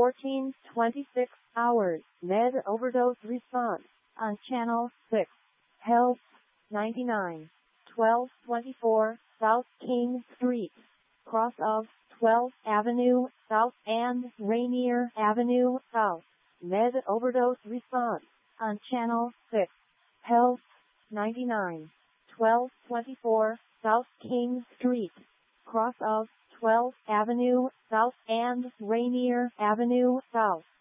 14:26 hours. Med overdose response on Channel 6. Health 99. 1224 South King Street, cross of 12th Avenue South and Rainier Avenue South. Med overdose response on Channel 6. Health 99. 1224 South King Street, cross of 12th Avenue South and Rainier Avenue South.